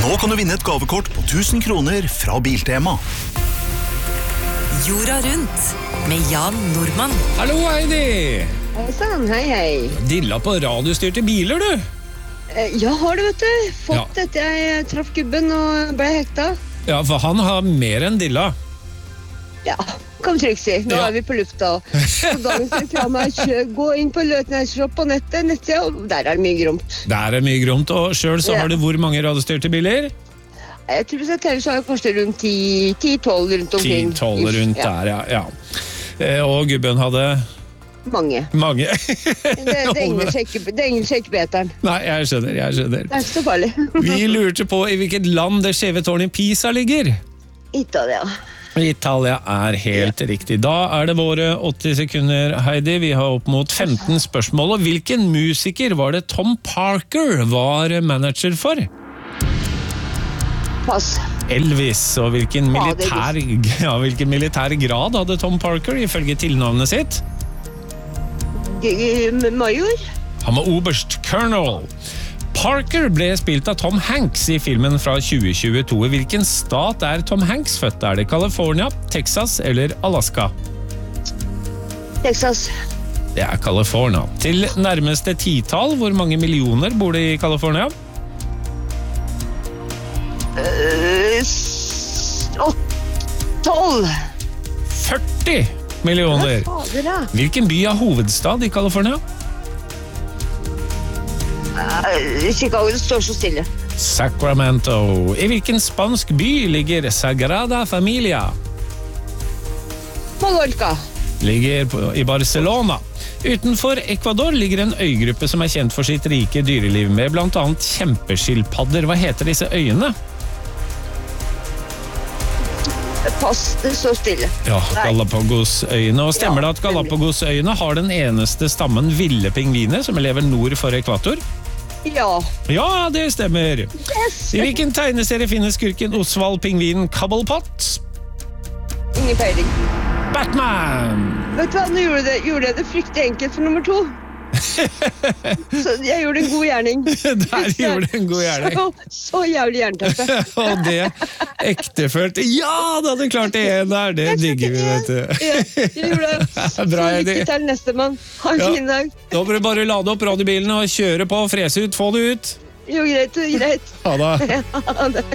Nå kan du vinne et gavekort på 1000 kroner fra Biltema. Jorda rundt med Jan Nordmann. Hallo Heidi! Hei sann, hei hei. Dilla på radiostyrte biler du. Ja, har du vet du. Fått etter jeg traff gubben og ble hekta. Ja, for han har mer enn dilla. Ja, kan vi trygt si. Nå Ja. er vi på lufta. Så dagens reklame gå inn på Løtenhetsshop på nettsida, og der er det mye gromt. Der er mye gromt, og selv så Ja. har du hvor mange radiostyrte biler? Jeg tror hvis jeg teller så har jeg kanskje rundt 10-12 rundt omkring. 10-12 rundt Ja, der, ja. Og gubben hadde mange. mange. Det engler ikke Beteren. Nei, jeg skjønner. Det er ikke så farlig. Vi lurte på i hvilket land det skjeve tårnet i Pisa ligger. Italia. Italia er helt riktig. Da er det våre 80 sekunder, Heidi. Vi har opp mot 15 spørsmål. Og hvilken musiker var det Tom Parker var manager for? Pass. Elvis. Og hvilken militær grad hadde Tom Parker ifølge tilnavnet sitt? Major? Han var oberst colonel. Parker ble spilt av Tom Hanks i filmen fra 2022. I hvilken stat er Tom Hanks født? Er det California, Texas eller Alaska? Texas. Det er California. Til nærmeste titall, hvor mange millioner bor det i California? 12. 40 millioner. Fader da. Hvilken by er hovedstad i California? Chicago, det står så stille. Sacramento. I hvilken spansk by ligger Sagrada Familia? Mallorca. Ligger i Barcelona. Utenfor Ecuador ligger en øygruppe som er kjent for sitt rike dyreliv med blant annet kjempeskilpadder. Hva heter disse øyene? Pass, det står stille. Ja, Nei. Galapagosøyene. Og stemmer det at Galapagosøyene har den eneste stammen ville pingviner som lever nord for ekvator? Ja. Ja, det stemmer. Yes. I hvilken tegneserie finnes skurken Osvald pingvinen Cobblepot? Ingen peiling. Batman! Vet du hva, nå gjorde jeg det fryktelig enkelt for nummer 2. Så jeg gjorde en god gjerning. Der gjorde du en god gjerning. Så jævlig jernteppe. Og det ektefølt. Ja, da hadde du klart det ene der. Det digger vi, vet du. Ja, jeg gjorde det. Så Bra, Eddie. lykke til neste mann. Ha en Ja. fin dag. Da må du bare lade opp radiobilen og kjøre på, frese ut, få det ut. Jo, greit. Ha det. Ha det.